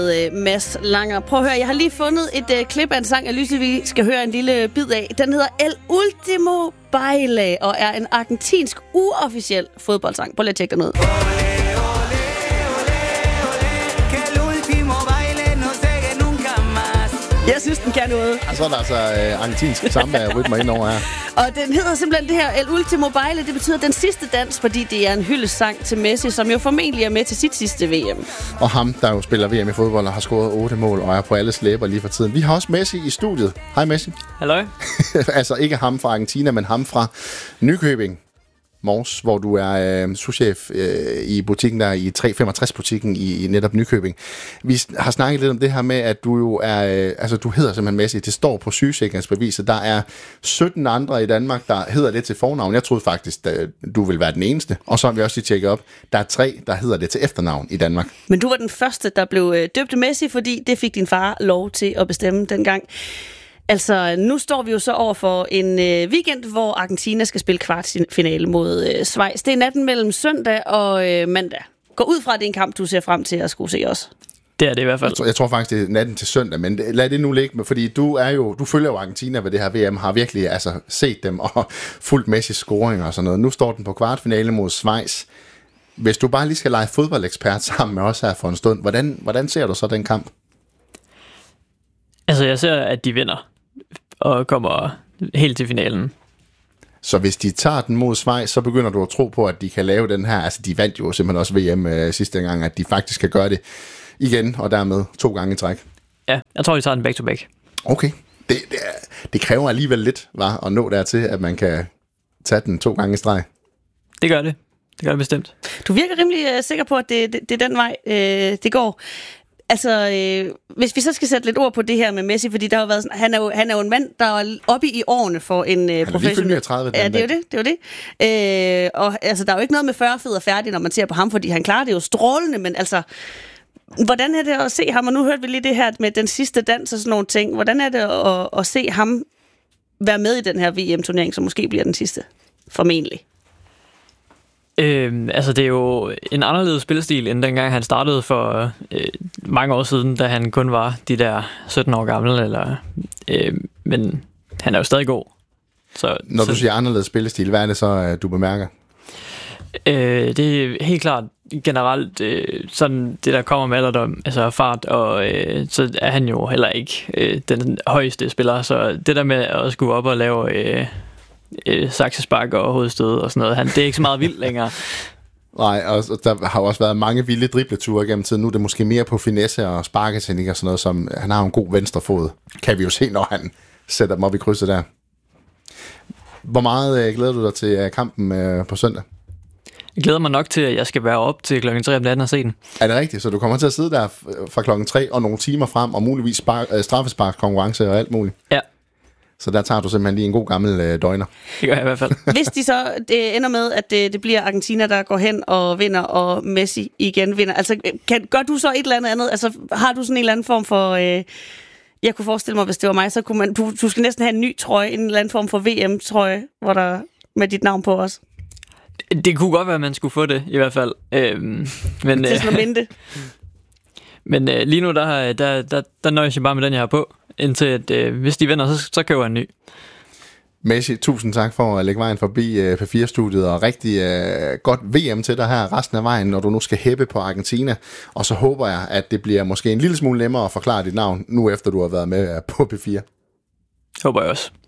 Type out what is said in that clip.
Mads Langer. Prøv at høre, jeg har lige fundet et klip af en sang, jeg lige skal høre en lille bid af. Den hedder El Último Baile og er en argentinsk uofficiel fodboldsang. Prøv lige at tjekke den ud. Jeg synes, den kan noget. Og så er der altså argentinsk samba-rytmer indover her. Og den hedder simpelthen det her El Último Baile. Det betyder den sidste dans, fordi det er en hyldestsang til Messi, som jo formentlig er med til sit sidste VM. Og ham, der jo spiller VM i fodbold og har scoret 8 mål og er på alles læber lige for tiden. Vi har også Messi i studiet. Hej Messi. Halløj. Altså ikke ham fra Argentina, men ham fra Nykøbing Mors, hvor du er souschef i butikken der, i 365-butikken i netop Nykøbing. Vi har snakket lidt om det her med, at du jo er, altså du hedder simpelthen Messi, det står på sygesikringsbeviset. Der er 17 andre i Danmark, der hedder det til fornavn. Jeg troede faktisk, at du ville være den eneste. Og så har vi også lige tjekket op, der er 3, der hedder det til efternavn i Danmark. Men du var den første, der blev døbt Messi, fordi det fik din far lov til at bestemme dengang. Altså, nu står vi jo så over for en weekend, hvor Argentina skal spille kvartfinale mod Schweiz. Det er natten mellem søndag og mandag. Gå ud fra, at det er en kamp, du ser frem til at skulle se også. Det er det i hvert fald. Jeg tror faktisk, det er natten til søndag, men lad det nu ligge med, fordi du følger jo Argentina ved det her VM, har virkelig altså set dem og fulgt Messis scoring og sådan noget. Nu står den på kvartfinale mod Schweiz. Hvis du bare lige skal lege fodboldekspert sammen med os her for en stund, hvordan ser du så den kamp? Altså, jeg ser, at de vinder og kommer helt til finalen. Så hvis de tager den mod Schweiz, så begynder du at tro på, at de kan lave den her. Altså, de vandt jo simpelthen også VM sidste gang, at de faktisk kan gøre det igen, og dermed 2 gange i træk. Ja, jeg tror, de tager den back-to-back. Okay. Det kræver alligevel lidt, at nå dertil, at man kan tage den 2 gange i streg. Det gør det. Det gør det bestemt. Du virker rimelig sikker på, at det er den vej, det går. Altså, hvis vi så skal sætte lidt ord på det her med Messi, fordi der har været sådan, han er jo en mand, der er oppe i årene for en professionel. 39. Ja, det er jo det. Og altså, der er jo ikke noget med 40 fed og færdig, når man ser på ham, fordi han klarer det jo strålende, men altså, hvordan er det at se ham? Og nu hørte vi lige det her med den sidste dans og sådan nogle ting. Hvordan er det at se ham være med i den her VM-turnering, som måske bliver den sidste? Formentlig. Altså det er jo en anderledes spillestil, end dengang han startede for mange år siden, da han kun var de der 17 år gammel, men han er jo stadig god. Når du siger anderledes spillestil, hvad er det så, du bemærker? Det er helt klart generelt sådan det, der kommer med alderdom, altså fart, og så er han jo heller ikke den højeste spiller, så det der med at skulle op og lave saksespark og hovedstød og sådan noget, det er ikke så meget vildt længere. Nej, og der har også været mange vilde dribleture gennem tiden. Nu er det måske mere på finesse og sparketeknik og sådan noget, som han har en god venstrefod. Kan vi jo se, når han sætter dem op i krydset der. Hvor meget glæder du dig til kampen på søndag? Jeg glæder mig nok til, at jeg skal være op til klokken 3 om natten og se den. Er det rigtigt? Så du kommer til at sidde der fra klokken 3 og nogle timer frem, og muligvis straffesparkskonkurrence og alt muligt? Ja. Så der tager du simpelthen lige en god gammel døgner. Det gør jeg i hvert fald. Hvis de så ender med, at det bliver Argentina, der går hen og vinder, og Messi igen vinder. Altså, gør du så et eller andet? Altså, har du sådan en eller anden form for... jeg kunne forestille mig, hvis det var mig, så kunne man... Du skal næsten have en ny trøje, en eller anden form for VM-trøje, hvor der med dit navn på også. Det kunne godt være, at man skulle få det, i hvert fald. Men, til sådan at minde det. Men lige nu, der nøjes jeg bare med den, jeg har på. Indtil at hvis de vinder, så køber jeg en ny. Messi, tusind tak for at lægge vejen forbi P4-studiet, og rigtig godt VM til dig her resten af vejen, når du nu skal hæppe på Argentina. Og så håber jeg, at det bliver måske en lille smule nemmere at forklare dit navn, nu efter du har været med på P4. Håber jeg også.